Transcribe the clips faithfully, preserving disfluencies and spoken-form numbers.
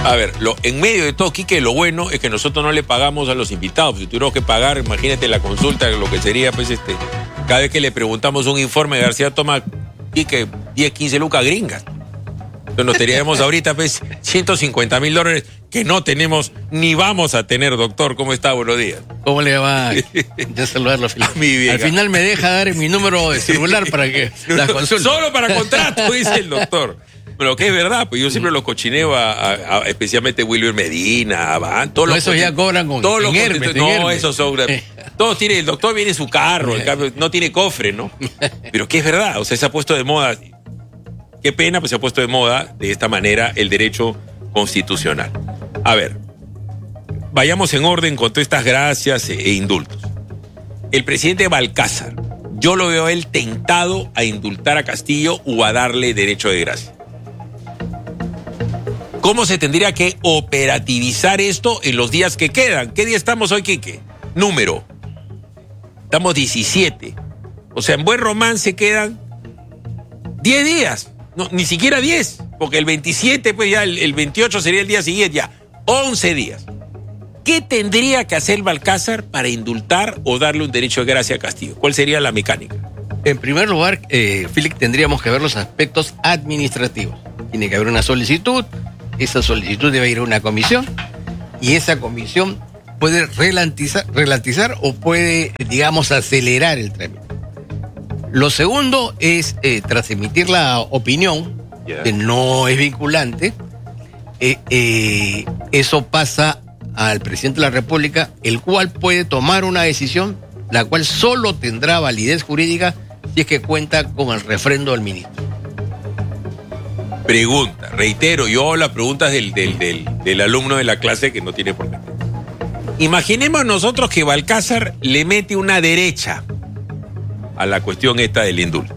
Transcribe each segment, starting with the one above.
A ver, lo, en medio de todo, Quique, lo bueno es que nosotros no le pagamos a los invitados. Si tuviéramos que pagar, imagínate la consulta, lo que sería, pues, este, cada vez que le preguntamos un informe, García toma, Quique, diez, quince lucas gringas. Entonces nos teníamos ahorita, pues, ciento cincuenta mil dólares que no tenemos ni vamos a tener, doctor. ¿Cómo está? Buenos días. ¿Cómo le va? Ya saludarlo. Al final me deja dar mi número de celular para que la consulte. Solo para contrato, dice el doctor. Pero que es verdad, pues yo siempre los cochineo a, a, a especialmente Wilber Medina, a Van, todos no, los esos ya cobran con todos los Hermes, No, Hermes. esos son. Todos tienen, el doctor viene en su carro, el carro, no tiene cofre, ¿no? Pero que es verdad, o sea, se ha puesto de moda. Qué pena, pues se ha puesto de moda de esta manera el derecho constitucional. A ver, vayamos en orden con todas estas gracias e indultos. El presidente Balcázar, yo lo veo a él tentado a indultar a Castillo o a darle derecho de gracia. ¿Cómo se tendría que operativizar esto en los días que quedan? ¿Qué día estamos hoy, Quique? Número. Estamos diecisiete. O sea, en buen romance quedan diez días. No, ni siquiera diez. Porque el veintisiete, pues ya el, el veintiocho sería el día siguiente. Ya, once días. ¿Qué tendría que hacer Balcázar para indultar o darle un derecho de gracia a Castillo? ¿Cuál sería la mecánica? En primer lugar, eh, Félix, tendríamos que ver los aspectos administrativos. Tiene que haber una solicitud. Esa solicitud debe ir a una comisión y esa comisión puede relantizar, relantizar o puede, digamos, acelerar el trámite. Lo segundo es, eh, tras emitir la opinión, yeah. que no es vinculante, eh, eh, eso pasa al presidente de la República, el cual puede tomar una decisión, la cual solo tendrá validez jurídica si es que cuenta con el refrendo del ministro. Pregunta, reitero, yo hago las preguntas del, del, del, del alumno de la clase que no tiene por qué. Imaginemos nosotros que Balcázar le mete una derecha a la cuestión esta del indulto.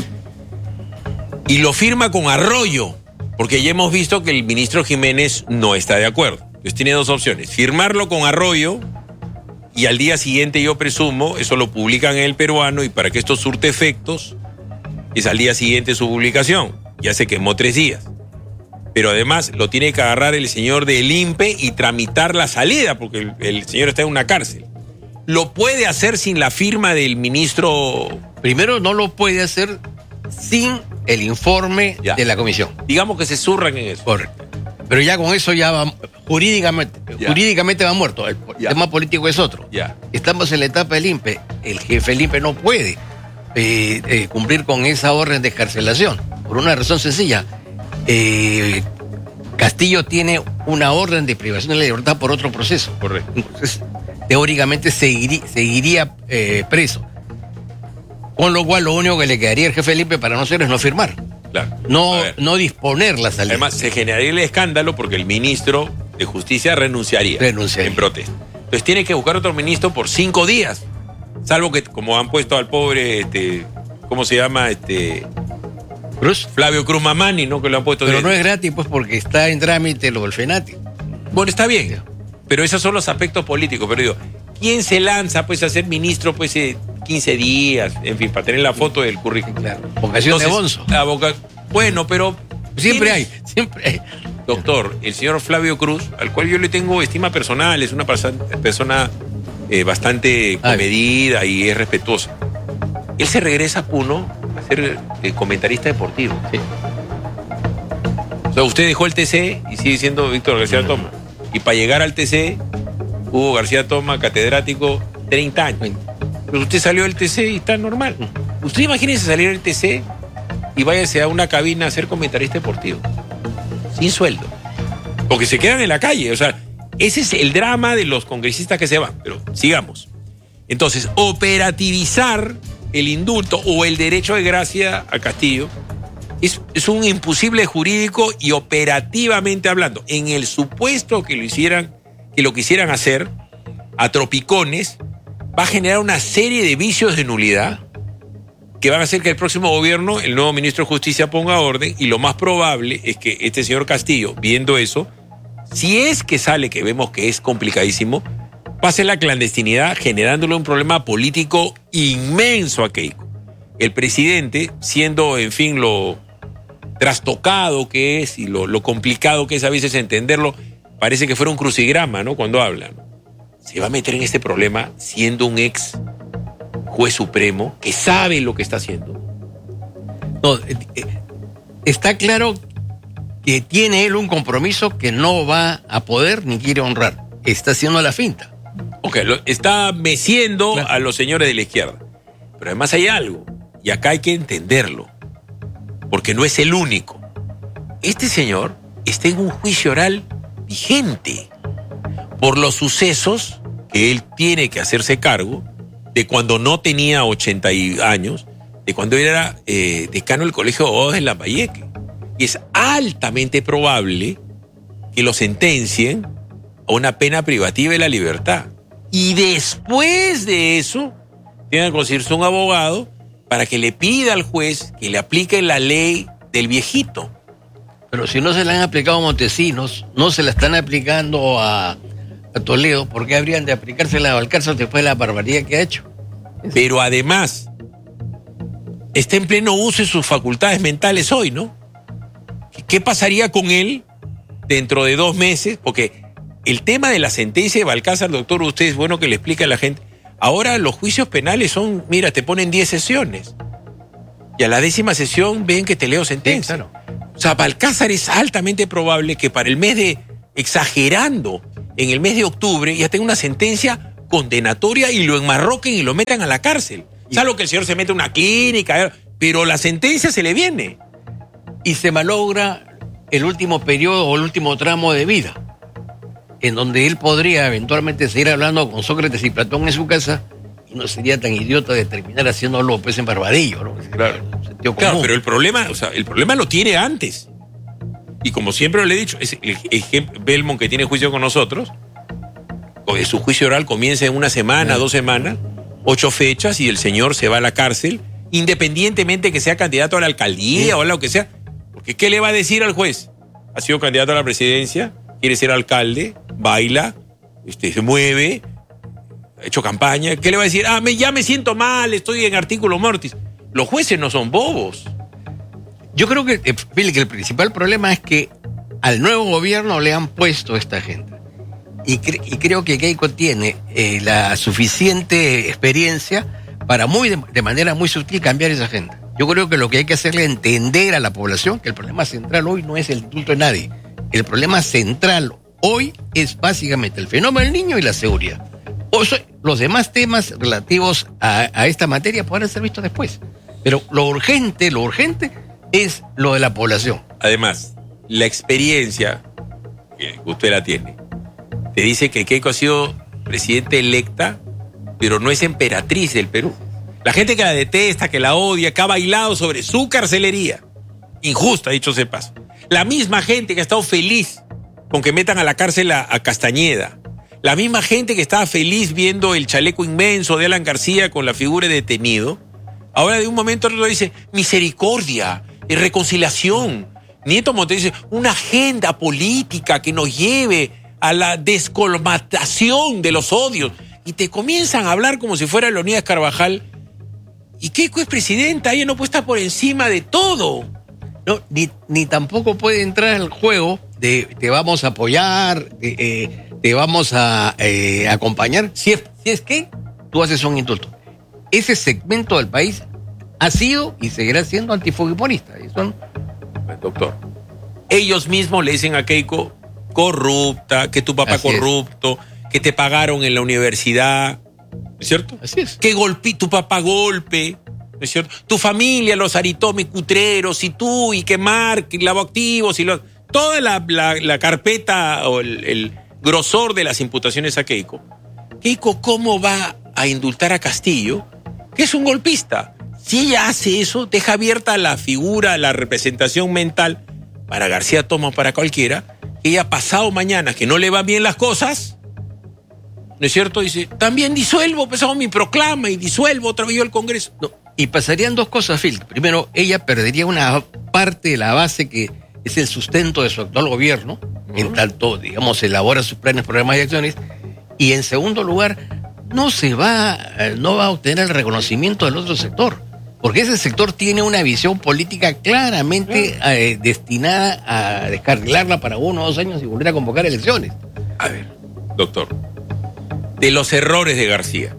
Y lo firma con Arroyo, porque ya hemos visto que el ministro Jiménez no está de acuerdo. Entonces tiene dos opciones, firmarlo con Arroyo y al día siguiente, yo presumo, eso lo publican en El Peruano y para que esto surte efectos, es al día siguiente su publicación. Ya se quemó tres días. Pero además lo tiene que agarrar el señor del I N P E y tramitar la salida, porque el, el señor está en una cárcel. ¿Lo puede hacer sin la firma del ministro? Primero, no lo puede hacer sin el informe ya. de la comisión. Digamos que se zurran en eso. Correcto. Pero ya con eso ya va, jurídicamente, ya. jurídicamente va muerto. El ya. tema político es otro. Ya. Estamos en la etapa del I N P E. El jefe del I N P E no puede eh, eh, cumplir con esa orden de excarcelación. Por una razón sencilla. Eh, Castillo tiene una orden de privación de la libertad por otro proceso. Correcto. Entonces, teóricamente seguiría, seguiría eh, preso. Con lo cual, lo único que le quedaría al jefe del I N P E para no ser es no firmar. Claro. No, no disponer la salida. Además, se generaría el escándalo porque el ministro de Justicia renunciaría, renunciaría. en protesta. Entonces tiene que buscar otro ministro por cinco días. Salvo que, como han puesto al pobre, este, ¿cómo se llama? Este... Cruz. Flavio Cruz Mamani, ¿no? Que lo han puesto. Pero de... no es gratis, pues, porque está en trámite lo del FENATI. Bueno, está bien. Pero esos son los aspectos políticos. Pero digo, ¿quién se lanza, pues, a ser ministro, pues, eh, quince días? En fin, para tener la foto del currículum. Claro. Vocación de bonzo. La voca... Bueno, pero... Siempre hay, siempre hay. Doctor, el señor Flavio Cruz, al cual yo le tengo estima personal, es una persona eh, bastante comedida Ay. y es respetuosa. Él se regresa a Puno a ser eh, comentarista deportivo. Sí. O sea, usted dejó el T C y sigue siendo Víctor García mm. Toma. Y para llegar al T C, Hugo García Toma, catedrático, treinta años. Pero usted salió del T C y está normal. Usted imagínese salir del T C y váyase a una cabina a ser comentarista deportivo. Sin sueldo. Porque se quedan en la calle. O sea, ese es el drama de los congresistas que se van. Pero sigamos. Entonces, operativizar el indulto o el derecho de gracia a Castillo es, es un imposible jurídico y operativamente hablando. En el supuesto que lo hicieran, que lo quisieran hacer a tropicones, va a generar una serie de vicios de nulidad que van a hacer que el próximo gobierno, el nuevo ministro de Justicia, ponga orden, y lo más probable es que este señor Castillo, viendo eso, si es que sale, que vemos que es complicadísimo, pase la clandestinidad generándole un problema político inmenso a Keiko. El presidente, siendo, en fin, lo, trastocado que es y lo, lo complicado que es a veces entenderlo, parece que fuera un crucigrama, ¿no? Cuando hablan. Se va a meter en este problema siendo un ex juez supremo que sabe lo que está haciendo. No, eh, eh, está claro que tiene él un compromiso que no va a poder ni quiere honrar. Está haciendo la finta. Ok, lo, está meciendo claro. a los señores de la izquierda. Pero además hay algo, y acá hay que entenderlo, porque no es el único. Este señor está en un juicio oral vigente por los sucesos que él tiene que hacerse cargo de cuando no tenía ochenta años, de cuando él era eh, decano del Colegio de Abogados de Lambayeque. Y es altamente probable que lo sentencien a una pena privativa de la libertad. Y después de eso, tiene que conseguirse un abogado para que le pida al juez que le aplique la ley del viejito. Pero si no se la han aplicado a Montesinos, no se la están aplicando a, a Toledo, ¿por qué habrían de aplicársela a Valcárcel después de la barbaridad que ha hecho? Pero además, está en pleno uso de sus facultades mentales hoy, ¿no? ¿Qué pasaría con él dentro de dos meses? Porque el tema de la sentencia de Balcázar, doctor, usted es bueno que le explique a la gente. Ahora los juicios penales son, mira, te ponen diez sesiones. Y a la décima sesión ven que te leo sentencia. Sí, claro. O sea, Balcázar es altamente probable que para el mes de, exagerando, en el mes de octubre ya tenga una sentencia condenatoria y lo enmarroquen y lo metan a la cárcel. Y... Salvo que el señor se mete a una clínica, pero la sentencia se le viene. Y se malogra el último periodo o el último tramo de vida, en donde él podría eventualmente seguir hablando con Sócrates y Platón en su casa y no sería tan idiota de terminar haciéndolo pues en Barbadillo, ¿no? Claro, claro, pero el problema, o sea, el problema lo tiene antes. Y como siempre le he dicho, es el ejemplo Belmont que tiene juicio con nosotros, su juicio oral comienza en una semana, sí. dos semanas, ocho fechas y el señor se va a la cárcel, independientemente que sea candidato a la alcaldía sí. o a lo que sea. Porque ¿qué le va a decir al juez? Ha sido candidato a la presidencia, quiere ser alcalde, baila, este, se mueve, ha hecho campaña. ¿Qué le va a decir? Ah, me, ya me siento mal, estoy en artículo mortis. Los jueces no son bobos. Yo creo que, eh, que el principal problema es que al nuevo gobierno le han puesto esta gente. Y, cre y creo que Keiko tiene eh, la suficiente experiencia para muy de, de manera muy sutil cambiar esa agenda. Yo creo que lo que hay que hacerle es entender a la población que el problema central hoy no es el indulto de nadie. El problema central hoy es básicamente el fenómeno del niño y la seguridad. O sea, los demás temas relativos a, a esta materia podrán ser vistos después. Pero lo urgente, lo urgente es lo de la población. Además, la experiencia, que usted la tiene, te dice que Keiko ha sido presidente electa, pero no es emperatriz del Perú. La gente que la detesta, que la odia, que ha bailado sobre su carcelería, injusta, dicho sea de paso. La misma gente que ha estado feliz con que metan a la cárcel a, a Castañeda. La misma gente que estaba feliz viendo el chaleco inmenso de Alan García con la figura de detenido. Ahora de un momento a otro dice misericordia, reconciliación. Nieto Montes dice una agenda política que nos lleve a la descolmatación de los odios. Y te comienzan a hablar como si fuera Leonidas Carvajal. Y Keiko es presidenta, ella no puede estar por encima de todo. No, ni, ni tampoco puede entrar al juego de te vamos a apoyar, de, eh, te vamos a eh, acompañar, si es, si es que tú haces un indulto. Ese segmento del país ha sido y seguirá siendo antifujimorista. Y son... Doctor, ellos mismos le dicen a Keiko corrupta, que tu papá Así corrupto, es. que te pagaron en la universidad, ¿no es cierto? Así es. Que golpe, tu papá golpe, ¿no es cierto? Tu familia, los Aritomi Cutreros, y tú, y que Marc, y Lavoactivos, y los, toda la, la, la carpeta o el, el grosor de las imputaciones a Keiko. Keiko, ¿cómo va a indultar a Castillo, que es un golpista? Si ella hace eso, deja abierta la figura, la representación mental para García Toma o para cualquiera, que ella pasado mañana, que no le van bien las cosas, ¿no es cierto? Dice, también disuelvo, pues hago mi proclama y disuelvo otra vez yo el Congreso. No, y pasarían dos cosas, Phil. Primero, ella perdería una parte de la base que es el sustento de su actual gobierno, uh-huh. en tanto, digamos, elabora sus planes, programas y acciones. Y en segundo lugar, no se va, no va a obtener el reconocimiento del otro sector. Porque ese sector tiene una visión política claramente eh, destinada a descarrilarla para uno o dos años y volver a convocar elecciones. A ver, doctor, de los errores de García.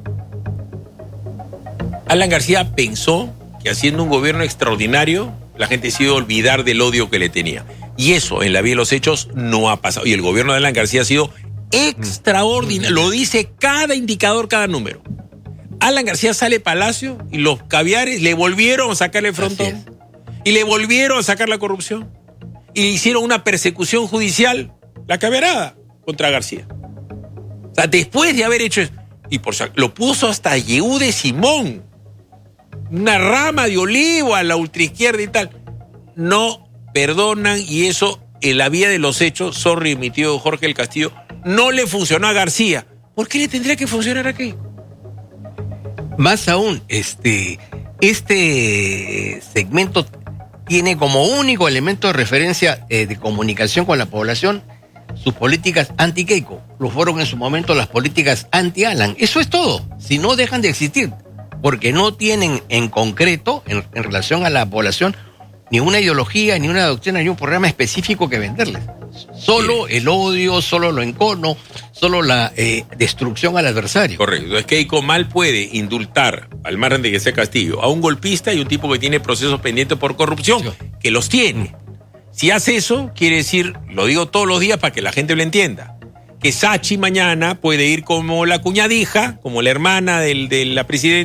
Alan García pensó que haciendo un gobierno extraordinario, la gente se iba a olvidar del odio que le tenía. Y eso, en la vía de los hechos, no ha pasado. Y el gobierno de Alan García ha sido extraordinario. Lo dice cada indicador, cada número. Alan García sale Palacio y los caviares le volvieron a sacar el frontón. Y le volvieron a sacar la corrupción. Y le hicieron una persecución judicial, la caviarada, contra García. O sea, después de haber hecho eso, y por lo puso hasta Yehude Simón, una rama de olivo a la ultraizquierda y tal. No perdonan, y eso en la vía de los hechos, sorry, mi tío Jorge del Castillo, no le funcionó a García. ¿Por qué le tendría que funcionar a Keiko? Más aún, este, este segmento tiene como único elemento de referencia eh, de comunicación con la población sus políticas anti-Keiko. Lo fueron en su momento las políticas anti-Alan. Eso es todo. Si no, dejan de existir. Porque no tienen en concreto, en, en relación a la población, ni una ideología, ni una doctrina, ni un programa específico que venderles. Solo el odio, solo lo encono, solo la eh, destrucción al adversario. Correcto. Entonces Keiko mal puede indultar, al margen de que sea Castillo, a un golpista y un tipo que tiene procesos pendientes por corrupción, que los tiene. Si hace eso, quiere decir, lo digo todos los días para que la gente lo entienda, que Sachi mañana puede ir como la cuñadija, como la hermana del, de la presidenta,